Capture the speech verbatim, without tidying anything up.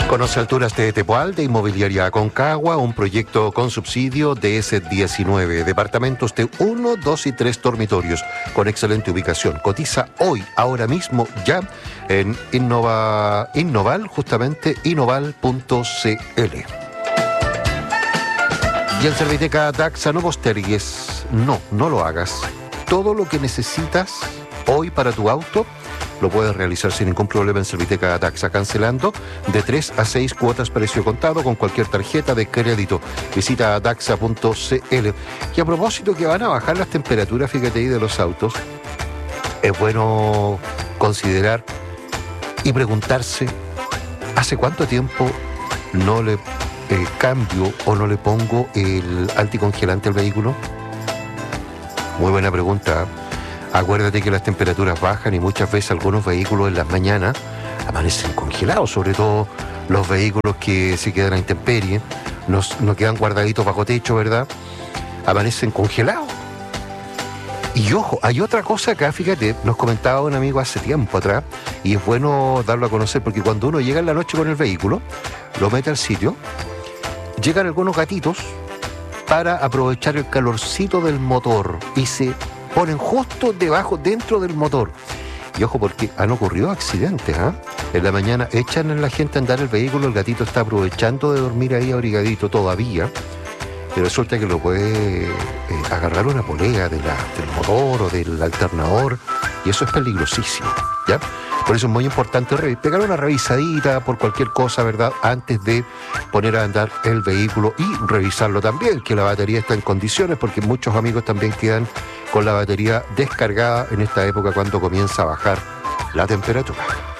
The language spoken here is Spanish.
Conoce Alturas de Tepual de Inmobiliaria Aconcagua, un proyecto con subsidio de ese diecinueve. Departamentos de uno, dos y tres dormitorios con excelente ubicación. Cotiza hoy, ahora mismo, ya en Innova, Innoval, justamente innoval punto c l. Y en Serviteca Daxa no postergues, no, no lo hagas. Todo lo que necesitas hoy para tu auto lo puedes realizar sin ningún problema en Serviteca Daxa, cancelando de tres a seis cuotas precio contado con cualquier tarjeta de crédito. Visita daxa punto c l. Y a propósito que van a bajar las temperaturas, fíjate ahí, de los autos, es bueno considerar y preguntarse, ¿hace cuánto tiempo no le eh, cambio o no le pongo el anticongelante al vehículo? Muy buena pregunta. Acuérdate que las temperaturas bajan y muchas veces algunos vehículos en las mañanas amanecen congelados, sobre todo los vehículos que se quedan a intemperie, no, no quedan guardaditos bajo techo, ¿verdad? Amanecen congelados. Y ojo, hay otra cosa acá, fíjate, nos comentaba un amigo hace tiempo atrás, y es bueno darlo a conocer, porque cuando uno llega en la noche con el vehículo, lo mete al sitio, llegan algunos gatitos para aprovechar el calorcito del motor y se ponen justo debajo, dentro del motor. Y ojo, porque han ocurrido accidentes, ¿ah? ¿eh? En la mañana echan a la gente a andar el vehículo, el gatito está aprovechando de dormir ahí abrigadito todavía, y resulta que lo puede eh, agarrar una polea de la, del motor o del alternador, y eso es peligrosísimo, ¿ya? Por eso es muy importante pegar una revisadita por cualquier cosa, ¿verdad?, antes de poner a andar el vehículo, y revisarlo también, que la batería está en condiciones, porque muchos amigos también quedan con la batería descargada en esta época cuando comienza a bajar la temperatura.